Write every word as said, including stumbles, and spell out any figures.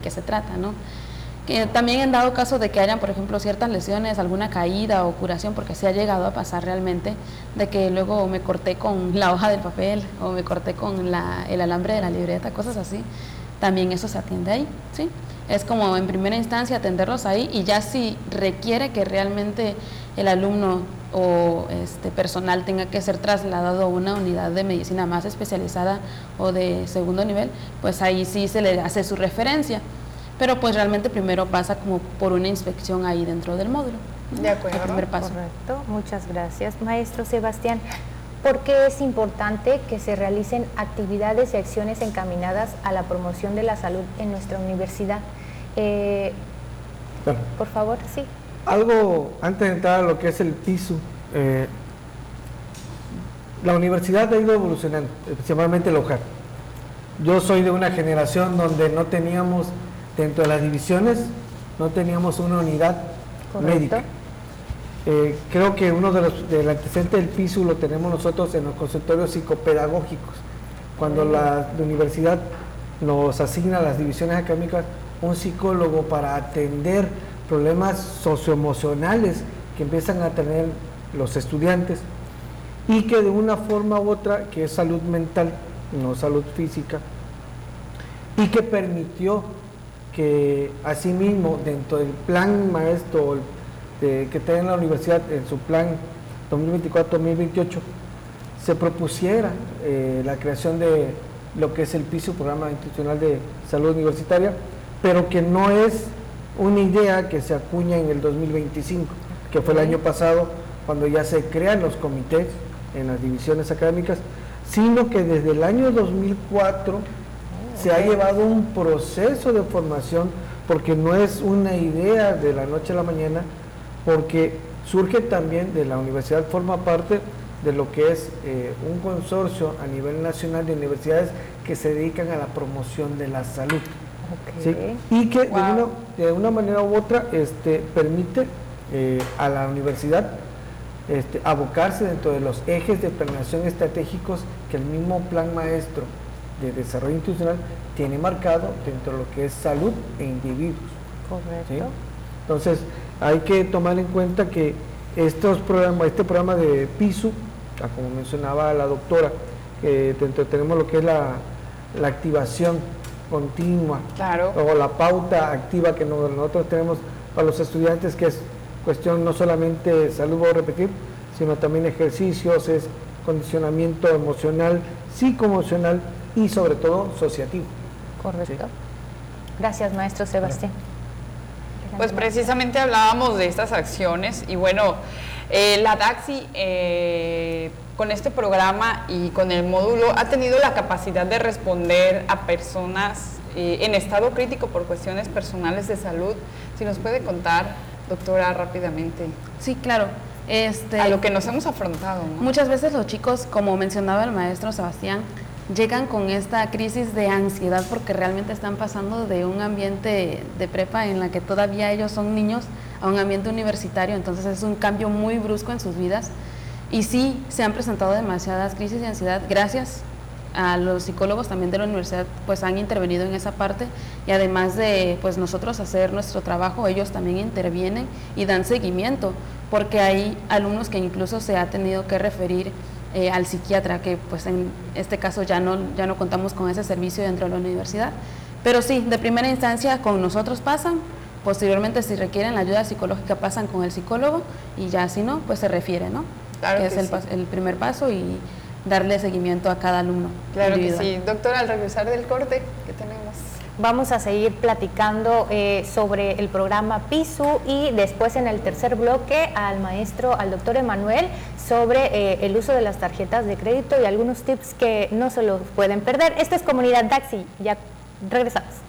qué se trata, ¿no? Que también en dado caso de que hayan, por ejemplo, ciertas lesiones, alguna caída o curación, porque se ha llegado a pasar realmente, de que luego me corté con la hoja del papel o me corté con la, el alambre de la libreta, cosas así, también eso se atiende ahí, ¿sí? Es como en primera instancia atenderlos ahí, y ya si requiere que realmente el alumno o este personal tenga que ser trasladado a una unidad de medicina más especializada o de segundo nivel, pues ahí sí se le hace su referencia. Pero pues realmente primero pasa como por una inspección ahí dentro del módulo. De acuerdo. El primer paso. Correcto, muchas gracias. Maestro Sebastián, ¿por qué es importante que se realicen actividades y acciones encaminadas a la promoción de la salud en nuestra universidad? Eh, bueno, por favor, sí. Algo, antes de entrar a lo que es el piso, eh, la universidad ha ido evolucionando, especialmente el hogar. Yo soy de una generación donde no teníamos, dentro de las divisiones, no teníamos una unidad Correcto. médica. Eh, creo que uno de los del antecedente del piso lo tenemos nosotros en los consultorios psicopedagógicos, cuando la, la universidad nos asigna a las divisiones académicas un psicólogo para atender problemas socioemocionales que empiezan a tener los estudiantes, y que de una forma u otra, que es salud mental, no salud física, y que permitió que asimismo dentro del plan maestro de, que tiene la universidad en su plan dos mil veinticuatro dos mil veintiocho se propusiera eh, la creación de lo que es el piso, Programa Institucional de Salud Universitaria, pero que no es una idea que se acuña en el dos mil veinticinco, que fue el año pasado cuando ya se crean los comités en las divisiones académicas, sino que desde el año dos mil cuatro se ha llevado un proceso de formación, porque no es una idea de la noche a la mañana, porque surge también de la universidad, forma parte de lo que es eh, un consorcio a nivel nacional de universidades que se dedican a la promoción de la salud. Okay. ¿Sí? Y que wow. de, una, de una manera u otra este, permite eh, a la universidad este, abocarse dentro de los ejes de planeación estratégicos que el mismo plan maestro de desarrollo institucional tiene marcado dentro de lo que es salud e individuos. Correcto. ¿Sí? Entonces hay que tomar en cuenta que estos programas, este programa de piso, como mencionaba la doctora, que dentro tenemos lo que es la, la activación continua, claro. o la pauta activa que nosotros tenemos para los estudiantes, que es cuestión no solamente salud, voy a repetir, sino también ejercicios, es condicionamiento emocional, psicoemocional y sobre todo asociativo. Correcto. ¿Sí? Gracias, maestro Sebastián. Pues precisamente hablábamos de estas acciones y bueno, eh, la DAXI eh, con este programa y con el módulo ha tenido la capacidad de responder a personas eh, en estado crítico por cuestiones personales de salud. Si nos puede contar, doctora, rápidamente. Sí, claro. Este, a lo que nos hemos afrontado, ¿no? Muchas veces los chicos, como mencionaba el maestro Sebastián, llegan con esta crisis de ansiedad porque realmente están pasando de un ambiente de prepa en la que todavía ellos son niños a un ambiente universitario, entonces es un cambio muy brusco en sus vidas y sí se han presentado demasiadas crisis de ansiedad. Gracias a los psicólogos también de la universidad, pues han intervenido en esa parte y además de pues nosotros hacer nuestro trabajo, ellos también intervienen y dan seguimiento, porque hay alumnos que incluso se ha tenido que referir Eh, al psiquiatra, que pues en este caso ya no, ya no contamos con ese servicio dentro de la universidad, pero sí, de primera instancia con nosotros pasan, posteriormente si requieren la ayuda psicológica pasan con el psicólogo y ya si no, pues se refiere, ¿no? Claro que, que es el, sí. el primer paso y darle seguimiento a cada alumno. Claro individual. que sí. Doctora, al regresar del corte, ¿qué tenemos? Vamos a seguir platicando eh, sobre el programa PISU y después en el tercer bloque al maestro, al doctor Emanuel, sobre eh, el uso de las tarjetas de crédito y algunos tips que no se los pueden perder. Esta es Comunidad DAXI, ya regresamos.